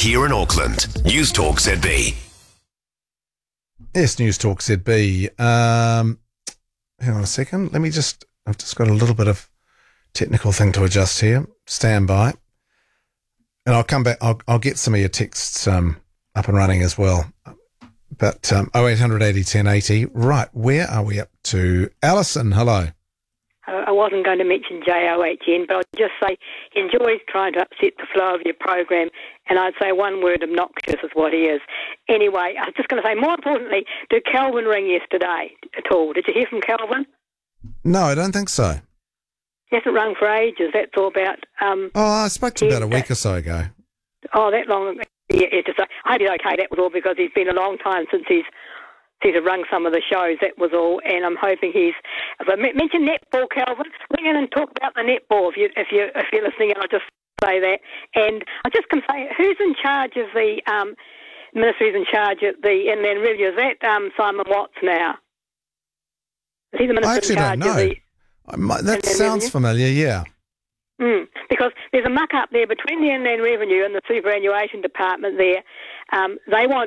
here in Auckland. News Talk ZB. Yes, News Talk ZB. Hang on a second. I've just got a little bit of technical thing to adjust here. Stand by. And I'll come back. I'll get some of your texts up and running as well. But 0800 80 10 80. Right, where are we up to? Alison, hello. I wasn't going to mention JOHN, but I'll just say he enjoys trying to upset the flow of your program, and I'd say one word, obnoxious is what he is. Anyway, I was just going to say, more importantly, did Kelvin ring yesterday at all? Did you hear from Kelvin? No, I don't think so. He hasn't rung for ages. That's all about... I spoke to him about a week or so ago. Oh, that long? Yeah, I hope he's okay, that was all, because he's been a long time since he's rung some of the shows, that was all, and I'm hoping he's... If I mention netball, Kelvin, ring in and talk about the netball if you're listening, and I'll just say that. And I just can say, who's in charge of the... Ministry's in charge of the Inland Revenue? Is that Simon Watts now? Is he the minister in charge of the... That sounds familiar, yeah. Because there's a muck-up there between the Inland Revenue and the Superannuation Department there. They want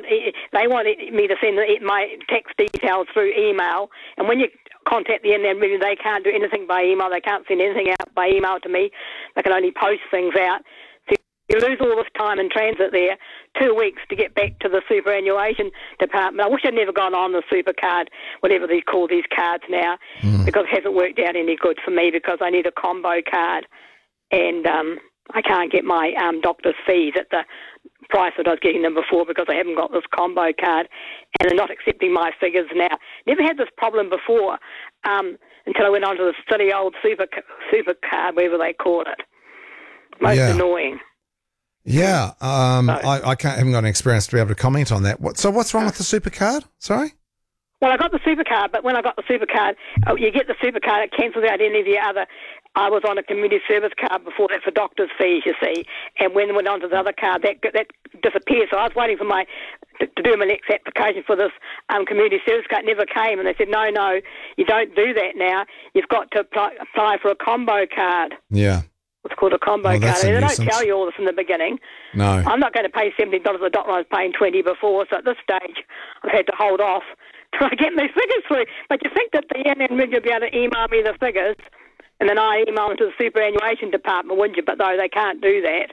me to send my tax details through email, and when you contact the Inland Revenue, they can't do anything by email. They can't send anything out by email to me. They can only post things out. So you lose all this time in transit there, 2 weeks to get back to the Superannuation Department. I wish I'd never gone on the super card, whatever they call these cards now, because it hasn't worked out any good for me, because I need a combo card. And I can't get my doctor's fees at the price that I was getting them before, because I haven't got this combo card, and they're not accepting my figures now. Never had this problem before until I went on to the silly old super card, whatever they call it. Most annoying. Yeah, I haven't got an experience to be able to comment on that. So what's wrong with the super card? Sorry? Well, I got the super card, but when I got the super card, you get the super card, it cancels out any of the other. I was on a community service card before that for doctor's fees, you see, and when I went on to the other card, that disappeared. So I was waiting for to do my next application for this community service card. It never came, and they said, no, you don't do that now. You've got to apply for a combo card. Yeah. It's called a combo card. They don't tell you all this in the beginning. No. I'm not going to pay $70 a doctor. I was paying $20 before, so at this stage, I've had to hold off till I get my figures through. But you think that the NN will be able to email me the figures, and then I email them to the Superannuation Department, wouldn't you? But though they can't do that.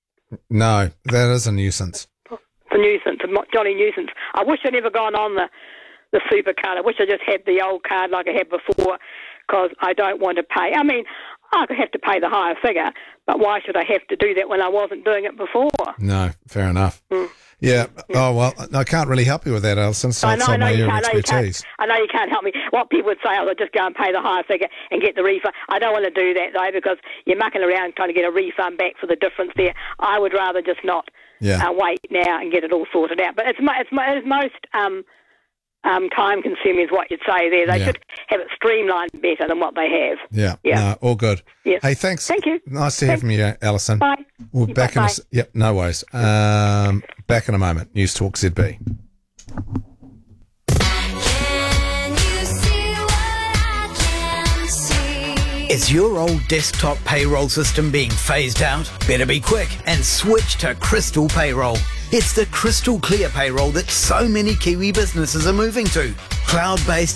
No, that is a nuisance. It's a nuisance, a jolly nuisance. I wish I'd never gone on the super card. I wish I just had the old card like I had before, because I don't want to pay. I mean, I could have to pay the higher figure, but why should I have to do that when I wasn't doing it before? No, fair enough. Yeah. Oh, well, I can't really help you with that, Alison. So it's not my area of expertise. I know you can't help me. What people would say, I'll just go and pay the higher figure and get the refund. I don't want to do that, though, because you're mucking around trying to get a refund back for the difference there. I would rather just not wait now and get it all sorted out. But it's most time-consuming is what you'd say there. They should have it streamlined better than what they have. Yeah. No, all good. Yes. Hey, thanks. Thank you. Nice to hear from you, Alison. Bye. We're back in yep, no worries. Back in a moment. News Talk ZB. Is your old desktop payroll system being phased out? Better be quick and switch to Crystal Payroll. It's the crystal clear payroll that so many Kiwi businesses are moving to. Cloud-based